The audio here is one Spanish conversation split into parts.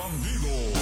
Bandido.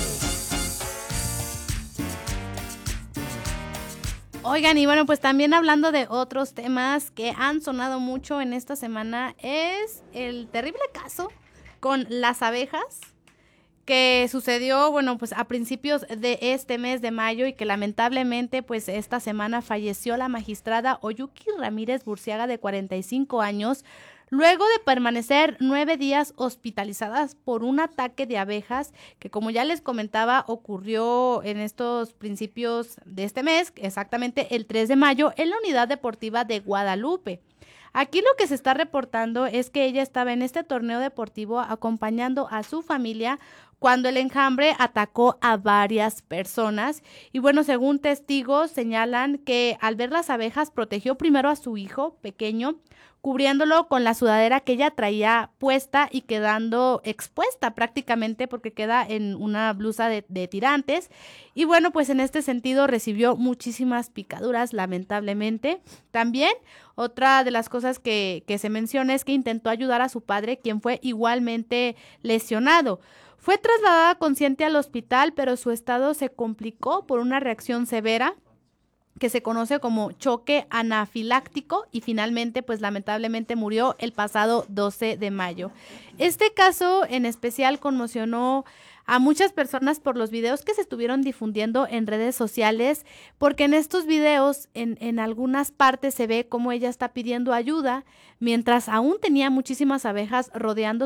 Oigan, y bueno, pues también hablando de otros temas que han sonado mucho en esta semana, es el terrible caso con las abejas que sucedió, bueno, pues a principios de este mes de mayo y que lamentablemente, pues esta semana falleció la magistrada Oyuki Ramírez Burciaga, de 45 años, luego de permanecer 9 días hospitalizadas por un ataque de abejas que, como ya les comentaba, ocurrió en estos principios de este mes, exactamente el 3 de mayo, en la Unidad Deportiva de Guadalupe. Aquí lo que se está reportando es que ella estaba en este torneo deportivo acompañando a su familia cuando el enjambre atacó a varias personas. Y bueno, según testigos señalan que al ver las abejas protegió primero a su hijo pequeño, cubriéndolo con la sudadera que ella traía puesta y quedando expuesta prácticamente porque queda en una blusa de tirantes. Y bueno, pues en este sentido recibió muchísimas picaduras, lamentablemente. También otra de las cosas que se menciona es que intentó ayudar a su padre, quien fue igualmente lesionado. Fue trasladada consciente al hospital, pero su estado se complicó por una reacción severa que se conoce como choque anafiláctico y finalmente, pues lamentablemente murió el pasado 12 de mayo. Este caso en especial conmocionó a muchas personas por los videos que se estuvieron difundiendo en redes sociales, porque en estos videos en algunas partes se ve cómo ella está pidiendo ayuda, mientras aún tenía muchísimas abejas rodeando